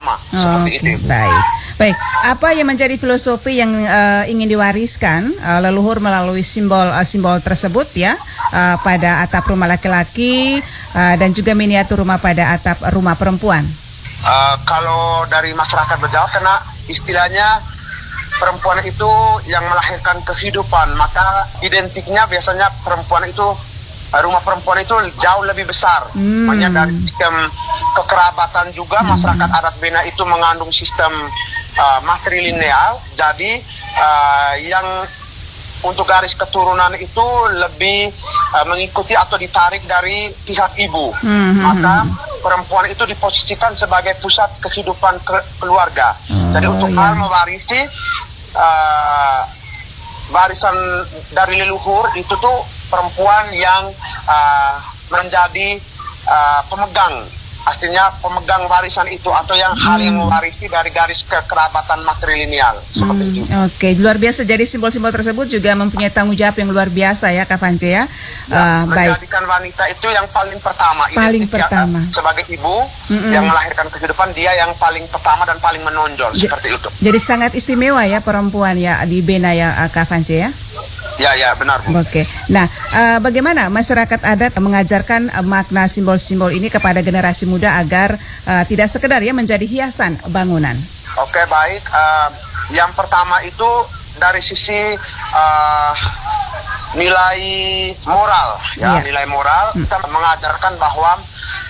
seperti itu. Baik. Baik, apa yang menjadi filosofi yang ingin diwariskan leluhur melalui simbol tersebut ya pada atap rumah laki-laki dan juga miniatur rumah pada atap rumah perempuan? Kalau dari masyarakat Bejawa, karena istilahnya perempuan itu yang melahirkan kehidupan, maka identiknya biasanya perempuan itu, rumah perempuan itu jauh lebih besar. Makanya dari sistem kekerabatan juga masyarakat adat Bena itu mengandung sistem matrilineal. Jadi yang untuk garis keturunan itu lebih mengikuti atau ditarik dari pihak ibu. Maka perempuan itu diposisikan sebagai pusat kehidupan keluarga. Jadi untuk hal mewarisi warisan dari leluhur itu tuh perempuan yang menjadi pemegang, artinya pemegang warisan itu atau yang hal yang mewarisi dari garis kekerabatan matrilineal seperti itu. Oke, luar biasa. Jadi simbol-simbol tersebut juga mempunyai tanggung jawab yang luar biasa ya, Kak Fance ya. Menjadikan wanita itu yang paling pertama. Sebagai ibu yang melahirkan kehidupan, dia yang paling pertama dan paling menonjol seperti itu. Jadi sangat istimewa ya perempuan ya di Bena ya, Kak Fance ya. Ya, benar, Bu. Oke. Nah, bagaimana masyarakat adat mengajarkan makna simbol-simbol ini kepada generasi muda agar tidak sekedar ya menjadi hiasan bangunan? Oke, baik. Yang pertama itu dari sisi nilai moral, nilai moral. Kita mengajarkan bahwa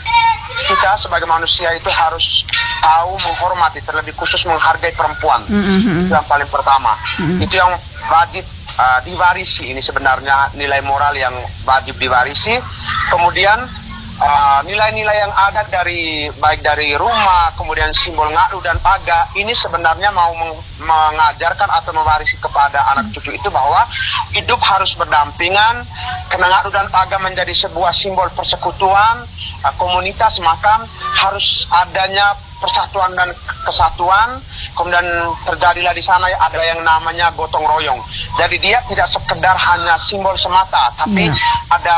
kita sebagai manusia itu harus tahu menghormati, terlebih khusus menghargai perempuan. Itu yang paling pertama. Itu yang wajib diwarisi. Ini sebenarnya nilai moral yang wajib diwarisi. Kemudian nilai-nilai yang ada baik dari rumah, kemudian simbol ngadu dan paga, ini sebenarnya mau mengajarkan atau mewarisi kepada anak cucu itu bahwa hidup harus berdampingan. Karena ngadu dan paga menjadi sebuah simbol persekutuan komunitas, maka harus adanya persatuan dan kesatuan. Kemudian terjadilah di sana ada yang namanya gotong royong. Jadi dia tidak sekedar hanya simbol semata, tapi ada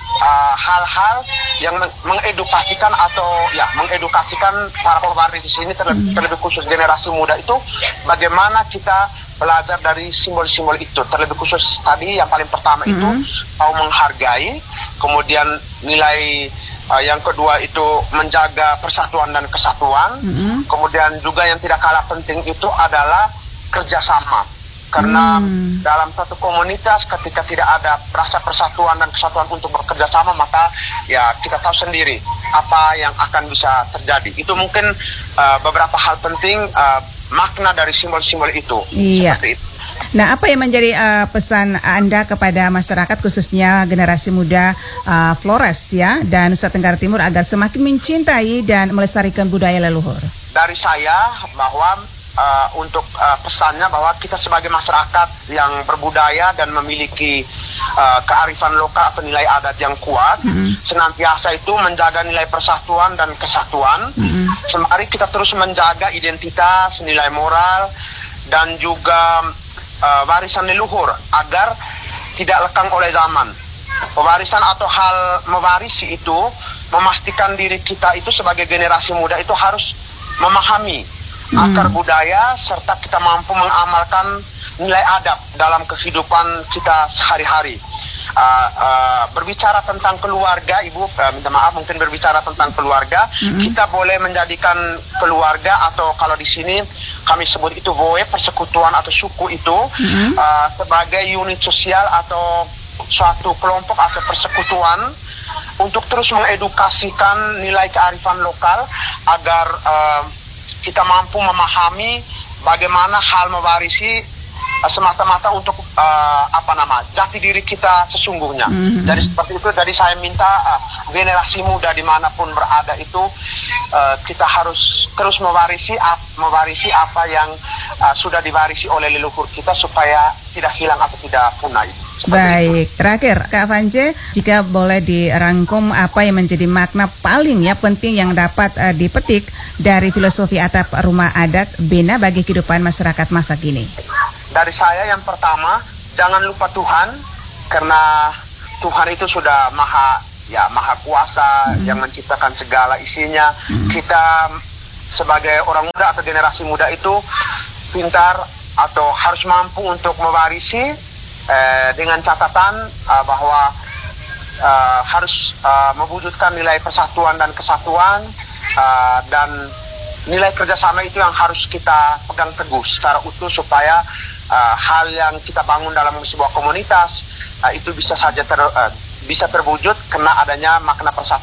hal-hal yang mengedukasikan atau mengedukasikan para pewaris di sini, terlebih khusus generasi muda itu, bagaimana kita belajar dari simbol-simbol itu. Terlebih khusus tadi yang paling pertama itu mau menghargai, kemudian nilai yang kedua itu menjaga persatuan dan kesatuan. Kemudian juga yang tidak kalah penting itu adalah kerjasama. Karena dalam satu komunitas ketika tidak ada rasa persatuan dan kesatuan untuk bekerja sama, maka ya kita tahu sendiri apa yang akan bisa terjadi. Itu mungkin beberapa hal penting makna dari simbol-simbol itu. Seperti itu. Nah, apa yang menjadi pesan Anda kepada masyarakat khususnya generasi muda Flores ya dan Nusa Tenggara Timur agar semakin mencintai dan melestarikan budaya leluhur? Dari saya bahwa untuk pesannya bahwa kita sebagai masyarakat yang berbudaya dan memiliki kearifan lokal atau nilai adat yang kuat, senantiasa itu menjaga nilai persatuan dan kesatuan. Mari kita terus menjaga identitas, nilai moral, dan juga warisan leluhur agar tidak lekang oleh zaman. Pewarisan atau hal mewarisi itu memastikan diri kita itu sebagai generasi muda itu harus memahami akar budaya serta kita mampu mengamalkan nilai adab dalam kehidupan kita sehari-hari. Berbicara tentang keluarga, Ibu, minta maaf, mungkin berbicara tentang keluarga, kita boleh menjadikan keluarga atau kalau di sini kami sebut itu boe, persekutuan atau suku itu sebagai unit sosial atau suatu kelompok atau persekutuan untuk terus mengedukasikan nilai kearifan lokal agar kita mampu memahami bagaimana hal mewarisi semata-mata untuk jati diri kita sesungguhnya. Jadi seperti itu. Jadi saya minta generasi muda dimanapun berada itu kita harus terus mewarisi apa yang sudah diwarisi oleh leluhur kita supaya tidak hilang atau tidak punah. Baik, terakhir Kak Fance, jika boleh dirangkum apa yang menjadi makna paling penting yang dapat dipetik dari filosofi atap rumah adat Bena bagi kehidupan masyarakat masa kini. Dari saya yang pertama, jangan lupa Tuhan, karena Tuhan itu sudah maha kuasa yang menciptakan segala isinya. Kita sebagai orang muda atau generasi muda itu pintar atau harus mampu untuk mewarisi dengan catatan bahwa harus mewujudkan nilai persatuan dan kesatuan dan nilai kerjasama itu yang harus kita pegang teguh secara utuh supaya hal yang kita bangun dalam sebuah komunitas itu bisa saja bisa terwujud karena adanya makna persatuan